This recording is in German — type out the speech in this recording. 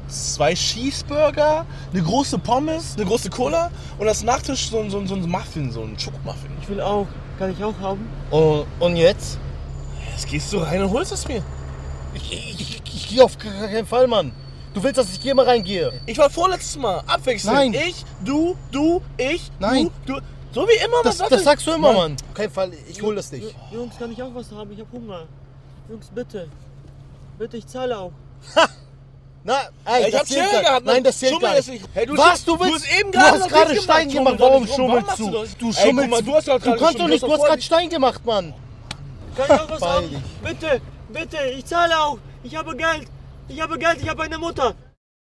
2 Cheeseburger, eine große Pommes, eine große Cola und als Nachtisch so ein Muffin, so ein Schokomuffin. Ich will auch. Kann ich auch haben? Und jetzt? Jetzt gehst du rein und holst es mir. Ich gehe auf keinen Fall, Mann. Du willst, dass ich hier mal reingehe? Ich war vorletztes Mal. Abwechselnd. Nein. Ich, du, ich, Nein. du. So wie immer. Das sagst du immer, Mann. Auf keinen Fall, ich hol das nicht. Jungs, kann ich auch was haben? Ich hab Hunger. Jungs, bitte. Bitte, ich zahle auch. Na, ey, Ich hab zählt Chill gar- gehabt. Nein, das zählt Schummel gar ist nicht. nicht. Hey, Was, du Du willst? hast eben Du hast noch gerade nicht Stein gemacht. gemacht. Warum Warum schummelst machst du? du das? Du Ey, schummelst. guck mal, du hast doch Du gerade kannst doch nicht, geschummelt. du hast gerade Stein gemacht, Mann. Kann ich auch was Beeil haben? dich. Bitte, bitte, ich zahle auch. Ich habe Geld. Ich habe eine Mutter.